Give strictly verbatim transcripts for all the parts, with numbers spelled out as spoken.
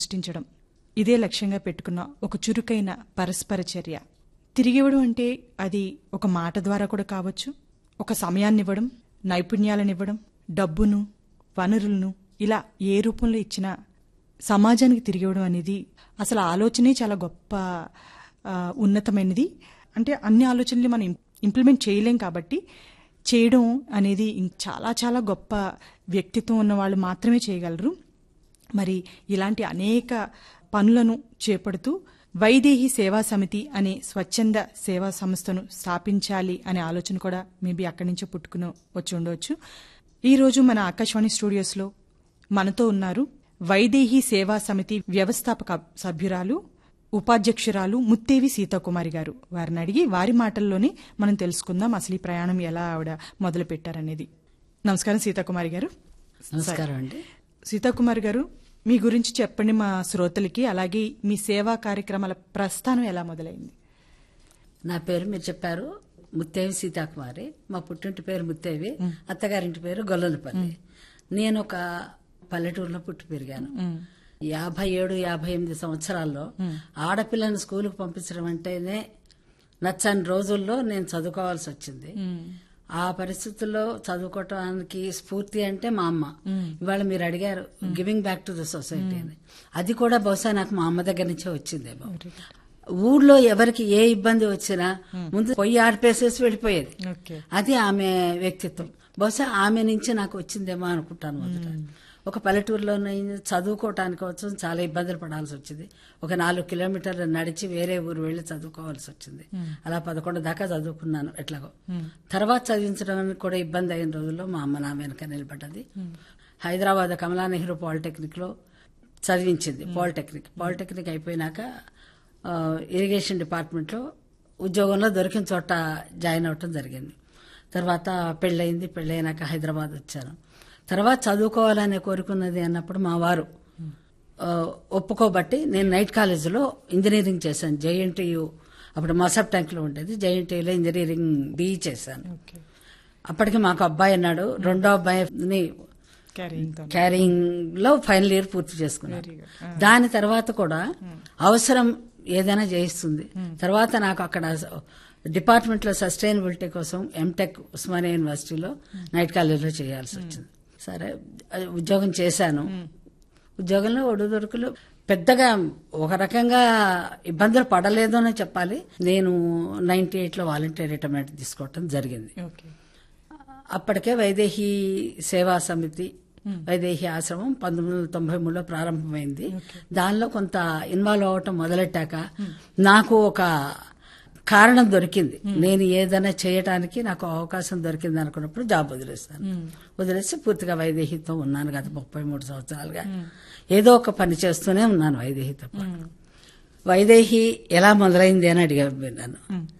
సృష్టించడం ఇదే లక్ష్యంగా పెట్టుకున్న ఒక చురుకైన పరస్పర చర్య. తిరిగివ్వడం అంటే అది ఒక మాట ద్వారా కూడా కావచ్చు, ఒక సమయాన్నివ్వడం, నైపుణ్యాలనివ్వడం, డబ్బును, వనరులను ఇలా ఏ రూపంలో ఇచ్చినా సమాజానికి తిరిగివ్వడం అనేది అసలు ఆలోచనే చాలా గొప్ప ఆ, ఉన్నతమైనది. అంటే అన్ని ఆలోచనలు మనం ఇంప్లిమెంట్ చేయలేం కాబట్టి చేయడం అనేది ఇం- చాలా చాలా గొప్ప వ్యక్తిత్వం ఉన్న వాళ్ళు మాత్రమే చేయగలరు. మరి ఇలాంటి అనేక పనులను చేపడుతూ వైదేహి సేవా సమితి అనే స్వచ్ఛంద సేవా సంస్థను స్థాపించాలి అనే ఆలోచన కూడా మేబీ అక్కడి నుంచే పుట్టుకుని వచ్చి ఉండవచ్చు. ఈరోజు మన ఆకాశవాణి స్టూడియోస్లో మనతో ఉన్నారు వైదేహి సేవా సమితి వ్యవస్థాపక సభ్యురాలు, ఉపాధ్యక్షురాలు ముత్తేవి సీతాకుమారి గారు. వారిని అడిగి వారి మాటల్లోనే మనం తెలుసుకుందాం అసలు ఈ ప్రయాణం ఎలా ఆవిడ మొదలు పెట్టారనేది. నమస్కారం సీతాకుమారి గారు. నమస్కారం అండి. సీతాకుమారి గారు, మీ గురించి చెప్పండి మా శ్రోతలకి. అలాగే మీ సేవా కార్యక్రమాల ప్రస్థానం ఎలా మొదలైంది? నా పేరు మీరు చెప్పారు ముత్తేవి సీతాకుమారి. మా పుట్టింటి పేరు ముత్తేవి, అత్తగారింటి పేరు గొల్లనపల్లి. నేను ఒక పల్లెటూరులో పుట్టి పెరిగాను. యాభై ఏడు యాభై ఎనిమిది సంవత్సరాల్లో ఆడపిల్లని స్కూలుకు పంపించడం అంటేనే నచ్చని రోజుల్లో నేను చదువుకోవాల్సి వచ్చింది. ఆ పరిస్థితుల్లో చదువుకోవటానికి స్ఫూర్తి అంటే మా అమ్మ. ఇవాళ మీరు అడిగారు giving back to the society అని, అది కూడా బహుశా నాకు మా అమ్మ దగ్గర నుంచే వచ్చిందేమో. ఊర్లో ఎవరికి ఏ ఇబ్బంది వచ్చినా ముందు పొయ్యి ఆడిపేసేసి వెళ్ళిపోయేది. ఓకే. అది ఆమె వ్యక్తిత్వం. బహుశా ఆమె నుంచి నాకు వచ్చిందేమో అనుకుంటాను. మొదట ఒక పల్లెటూరులో నేను చదువుకోవటానికి కోసం చాలా ఇబ్బందులు పడాల్సి వచ్చింది. ఒక నాలుగు కిలోమీటర్లు నడిచి వేరే ఊరు వెళ్లి చదువుకోవాల్సి వచ్చింది. అలా పదకొండు దాకా చదువుకున్నాను ఎట్లాగో. తర్వాత చదివించడానికి కూడా ఇబ్బంది అయిన రోజుల్లో మా అమ్మ నా వెనక నిలబడ్డది. హైదరాబాద్ కమలా నెహ్రూ పాలిటెక్నిక్ లో చదివించింది. పాలిటెక్నిక్ పాలిటెక్నిక్ అయిపోయినాక ఆ, ఇరిగేషన్ డిపార్ట్మెంట్ లో ఉద్యోగంలో దొరికిన చోట జాయిన్ అవటం జరిగింది. తర్వాత పెళ్ళయింది. పెళ్ళైనాక హైదరాబాద్ వచ్చాను. తర్వాత చదువుకోవాలనే కోరుకున్నది అన్నప్పుడు మా వారు ఆ, ఒప్పుకోబట్టి నేను నైట్ కాలేజీలో ఇంజనీరింగ్ చేశాను. జేఎన్టీయు అప్పుడు మసబ్ ట్యాంక్ లో ఉండేది. జేఎన్టీయులో ఇంజనీరింగ్ బీఈ చేశాను. ఓకే. అప్పటికి మాకు అబ్బాయి అన్నాడు. రెండో అబ్బాయిని క్యారింగ్ తో. క్యారింగ్ లో ఫైనల్ ఇయర్ పూర్తి చేసుకున్నాను. Very good. దాని తర్వాత కూడా అవసరం ఏదైనా చేయిస్తుంది. తర్వాత నాకు అక్కడ డిపార్ట్మెంట్ లో సస్టైనబిలిటీ కోసం ఎంటెక్ ఉస్మానియా యూనివర్సిటీలో నైట్ కాలేజీలో చేయాల్సి వచ్చింది. సరే అది ఉద్యోగం చేశాను. ఉద్యోగంలో ఒడిదొడుకులు పెద్దగా ఒక రకంగా ఇబ్బందులు పడలేదు అని చెప్పాలి. నేను నైన్టీ ఎయిట్ లో వాలంటీర్ రిటైర్మెంట్ తీసుకోవటం జరిగింది. ఓకే. అప్పటికే వైదేహి సేవా సమితి, వైదేహి ఆశ్రమం పంతొమ్మిది వందల తొంభై మూడులో ప్రారంభమైంది. దానిలో కొంత ఇన్వాల్వ్ అవటం మొదలెట్టాక నాకు ఒక కారణం దొరికింది. నేను ఏదైనా చేయటానికి నాకు అవకాశం దొరికింది అనుకున్నప్పుడు జాబ్ వదిలేస్తాను. వదిలేసి పూర్తిగా వైదేహితో ఉన్నాను. గత ముప్పై మూడు సంవత్సరాలుగా ఏదో ఒక పని చేస్తూనే ఉన్నాను వైదేహితో పాటు. వైదేహి ఎలా మొదలైంది అని అడిగారు మీరు నన్ను.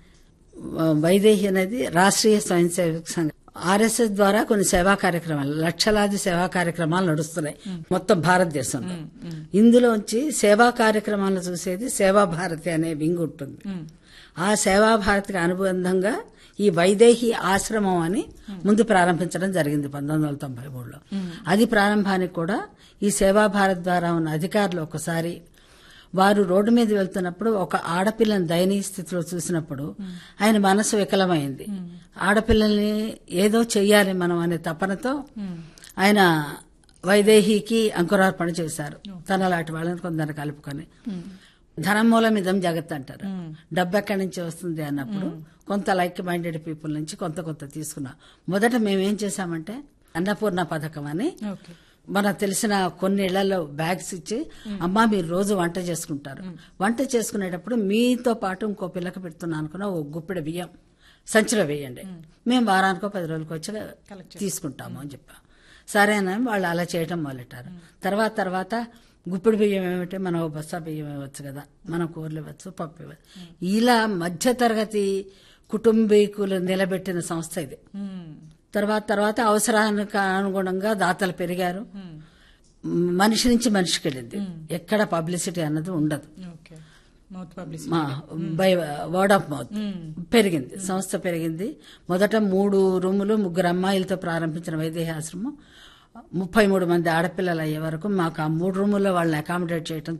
వైదేహి అనేది రాష్ట్రీయ స్వయం సేవక సంఘం, ఆర్ఎస్ఎస్ ద్వారా కొన్ని సేవా కార్యక్రమాలు, లక్షలాది సేవా కార్యక్రమాలు నడుస్తున్నాయి మొత్తం భారతదేశంలో. ఇందులోంచి సేవా కార్యక్రమాలను చూసేది సేవా భారతి అనే వింగ్ ఉంటుంది. ఆ సేవా భారతికి అనుబంధంగా ఈ వైదేహి ఆశ్రమం అని ముందు ప్రారంభించడం జరిగింది పంతొమ్మిది వందల తొంభై మూడులో. అది ప్రారంభానికి కూడా ఈ సేవా భారత్ ద్వారా ఉన్న అధికారులు ఒకసారి వారు రోడ్డు మీద వెళ్తున్నప్పుడు ఒక ఆడపిల్లని దయనీయ స్థితిలో చూసినప్పుడు ఆయన మనసు వికలమైంది. ఆడపిల్లల్ని ఏదో చెయ్యాలి మనం అనే తపనతో ఆయన వైదేహికి అంకురార్పణ చేశారు. తనలాంటి వాళ్ళని కొందరు కలుపుకొని. ధనం మూలం ఇదం జగత్ అంటారు. డబ్బు ఎక్కడి నుంచి వస్తుంది అన్నప్పుడు కొంత లైక్ మైండెడ్ పీపుల్ నుంచి కొంత కొంత తీసుకున్నాం. మొదట మేమేం చేశామంటే అన్నపూర్ణ పథకం అని ఓకే. మనకు తెలిసిన కొన్ని ఇళ్లలో బ్యాగ్స్ ఇచ్చి, అమ్మా మీరు రోజు వంట చేసుకుంటారు, వంట చేసుకునేటప్పుడు మీతో పాటు ఇంకో పిల్లకి పెడుతున్నా అనుకున్న ఓ గుప్పెడు బియ్యం సంచిలో వేయండి, మేము వారానికో పది రోజులకి వచ్చి తీసుకుంటాము అని చెప్పాం. సరేనని వాళ్ళు అలా చేయటం మొదలెట్టారు. తర్వాత తర్వాత గుప్పిడి బియ్యం ఏమిటి, మనం ఓ బస్తా బియ్యం ఇవ్వచ్చు కదా, మనం కూరలు ఇవ్వచ్చు, పప్పు ఇవ్వచ్చు. ఇలా మధ్యతరగతి కుటుంబీకులు నిలబెట్టిన సంస్థ ఇది. తర్వాత తర్వాత అవసరానికి అనుగుణంగా దాతలు పెరిగారు. మనిషి నుంచి మనిషికి వెళ్ళింది. ఎక్కడ పబ్లిసిటీ అన్నది ఉండదు. ఓకే. Mouth publicity. మా బై వర్డ్ ఆఫ్ మౌత్ పెరిగింది. సంస్థ పెరిగింది. మొదట మూడు రూములు ముగ్గురు అమ్మాయిలతో ప్రారంభించిన వైదేహి ఆశ్రమం ముప్పై మూడు మంది ఆడపిల్లలు అయ్యే వరకు మాకు ఆ మూడు రూముల్లో వాళ్ళని అకామిడేట్ చేయడం